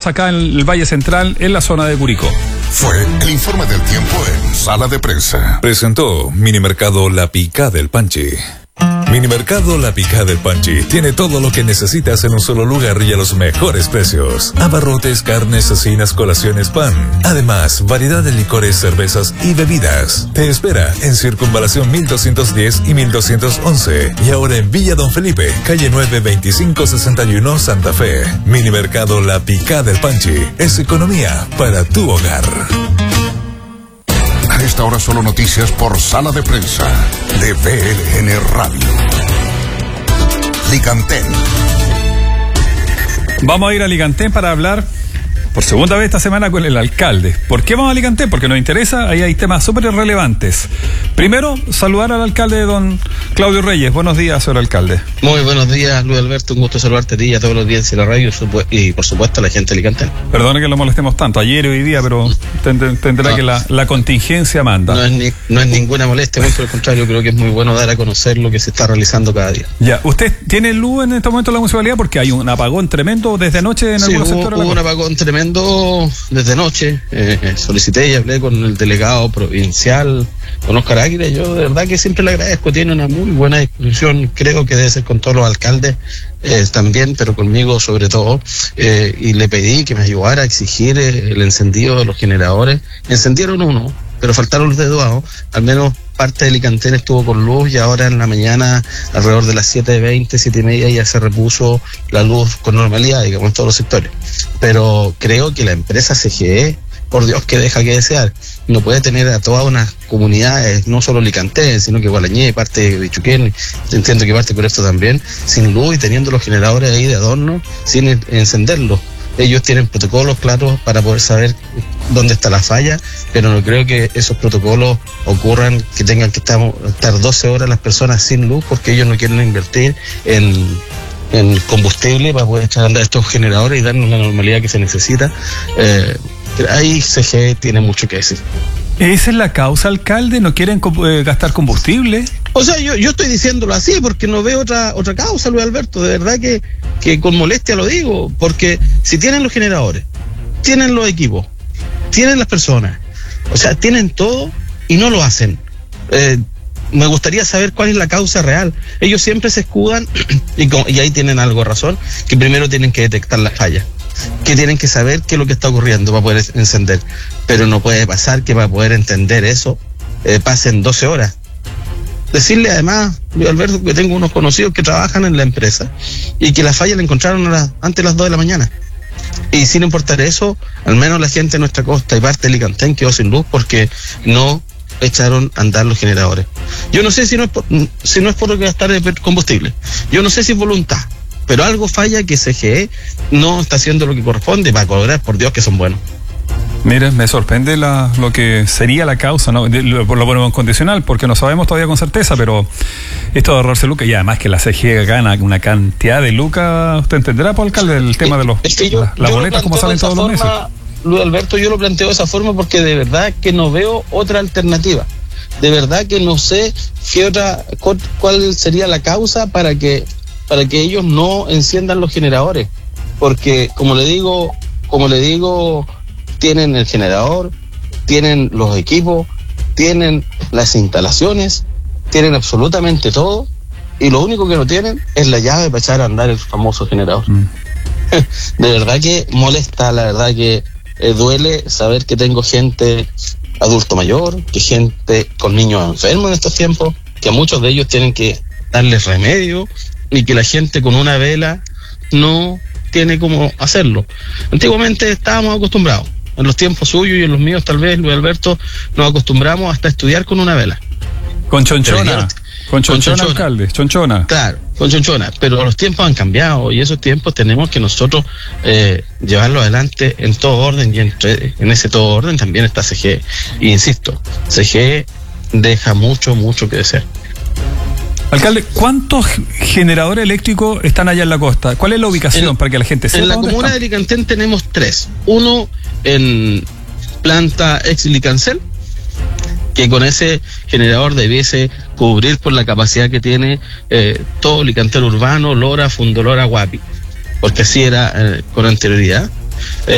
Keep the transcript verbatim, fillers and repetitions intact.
acá en el Valle Central, en la zona de Curicó. Fue el informe del tiempo en Sala de Prensa. Presentó Minimercado La Picá del Panchi. Minimercado La Picá del Panchi tiene todo lo que necesitas en un solo lugar y a los mejores precios. Abarrotes, carnes, cecinas, colaciones, pan. Además, variedad de licores, cervezas y bebidas. Te espera en Circunvalación mil doscientos diez y mil doscientos once. Y ahora en Villa Don Felipe, calle nueve, veinticinco sesenta y uno, Santa Fe. Minimercado La Picá del Panchi es economía para tu hogar. A esta hora solo noticias por Sala de Prensa de B L N Radio. Licantén. Vamos a ir a Licantén para hablar por segunda vez esta semana con el alcalde. ¿Por qué vamos a Licantén? Porque nos interesa, ahí hay temas súper relevantes. Primero, saludar al alcalde don Claudio Reyes. Buenos días, señor alcalde. Muy buenos días, Luis Alberto, un gusto saludarte a ti y a todos los días de la radio y por supuesto a la gente de Licantén. Perdone que lo molestemos tanto, ayer y hoy día, pero tendrá no, que la, la contingencia manda. No es, ni, no es ninguna molestia, muy por el contrario, creo que es muy bueno dar a conocer lo que se está realizando cada día. Ya, ¿usted tiene luz en este momento en la municipalidad? Porque hay un apagón tremendo desde anoche en sí, algunos hubo, sectores. Hubo un apagón tremendo desde noche, eh, solicité y hablé con el delegado provincial, con Óscar Águila. Yo de verdad que siempre le agradezco, tiene una muy buena disposición, creo que debe ser con todos los alcaldes eh, también, pero conmigo sobre todo, eh, y le pedí que me ayudara a exigir eh, el encendido de los generadores. Encendieron uno, pero faltaron los de Duao. Al menos parte de Licantén estuvo con luz y ahora en la mañana, alrededor de las siete veinte, siete y media, ya se repuso la luz con normalidad, digamos, en todos los sectores. Pero creo que la empresa C G E, por Dios, que deja que desear. No puede tener a todas unas comunidades, no solo Licantén, sino que Gualañé, parte de Bichuquén, entiendo que parte por esto también, sin luz y teniendo los generadores ahí de adorno, sin encenderlos. Ellos tienen protocolos claros para poder saber dónde está la falla, pero no creo que esos protocolos ocurran, que tengan que estar, estar doce horas las personas sin luz, porque ellos no quieren invertir en, en combustible para poder echar a andar estos generadores y darnos la normalidad que se necesita. Eh, ahí C G E tiene mucho que decir. ¿Esa es la causa, alcalde? ¿No quieren eh, gastar combustible? O sea, yo, yo estoy diciéndolo así porque no veo otra otra causa, Luis Alberto. De verdad que, que con molestia lo digo, porque si tienen los generadores, tienen los equipos, tienen las personas, o sea, tienen todo y no lo hacen. Eh, me gustaría saber cuál es la causa real. Ellos siempre se escudan, y, con, y ahí tienen algo de razón, que primero tienen que detectar la falla, que tienen que saber qué es lo que está ocurriendo para poder encender. Pero no puede pasar que para poder entender eso eh, pasen doce horas. Decirle además, Luis Alberto, que tengo unos conocidos que trabajan en la empresa y que la falla la encontraron a la, antes de las dos de la mañana. Y sin importar eso, al menos la gente de nuestra costa y parte de Licantén quedó sin luz porque no echaron a andar los generadores. Yo no sé si no es por, si no es por gastar combustible. Yo no sé si es voluntad. Pero algo falla que C G E no está haciendo lo que corresponde para cobrar, por Dios que son buenos. Mire, me sorprende la, lo que sería la causa, ¿no? Lo, lo ponemos en condicional porque no sabemos todavía con certeza, pero esto de ahorrarse lucas, y además que la C G E gana una cantidad de lucas, ¿usted entenderá, por alcalde, el tema de los es que yo, las yo boletas como salen todos forma, los meses? Luis Alberto, yo lo planteo de esa forma porque de verdad que no veo otra alternativa. De verdad que no sé qué otra, cuál sería la causa para que para que ellos no enciendan los generadores, porque como le digo, como le digo, tienen el generador, tienen los equipos, tienen las instalaciones, tienen absolutamente todo, y lo único que no tienen es la llave para echar a andar el famoso generador. Mm. De verdad que molesta, la verdad que eh, duele saber que tengo gente adulto mayor, que gente con niños enfermos en estos tiempos, que a muchos de ellos tienen que darles remedio, y que la gente con una vela no tiene cómo hacerlo. Antiguamente estábamos acostumbrados, en los tiempos suyos y en los míos tal vez, Luis Alberto, nos acostumbramos hasta a estudiar con una vela. Con chonchona, con chonchona, chonchona, alcalde, chonchona. Claro, con chonchona, pero los tiempos han cambiado y esos tiempos tenemos que nosotros eh, llevarlo adelante en todo orden, y entre, en ese todo orden también está C G E. Y insisto, C G E deja mucho, mucho que desear. Alcalde, ¿cuántos generadores eléctricos están allá en la costa? ¿Cuál es la ubicación en, para que la gente sepa? En la comuna de Licantén tenemos tres. Uno en planta ex Licancel, que con ese generador debiese cubrir por la capacidad que tiene eh, todo Licantén urbano, Lora, Fundolora, Guapi, porque así era eh, con anterioridad.